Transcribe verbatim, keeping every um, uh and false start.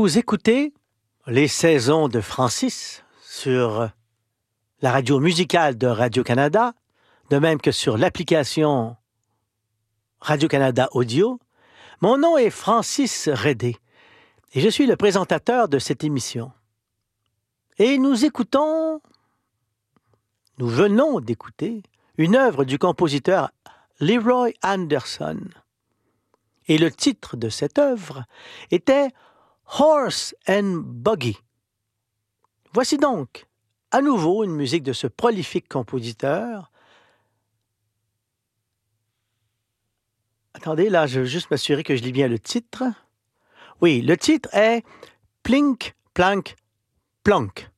Vous écoutez les saisons de Francis sur la radio musicale de Radio-Canada, de même que sur l'application Radio-Canada Audio. Mon nom est Francis Redé et je suis le présentateur de cette émission. Et nous écoutons, nous venons d'écouter une œuvre du compositeur Leroy Anderson. Et le titre de cette œuvre était Horse and Buggy. Voici donc à nouveau une musique de ce prolifique compositeur. Attendez, là, je veux juste m'assurer que je lis bien le titre. Oui, le titre est Plink, Plank, Plonk.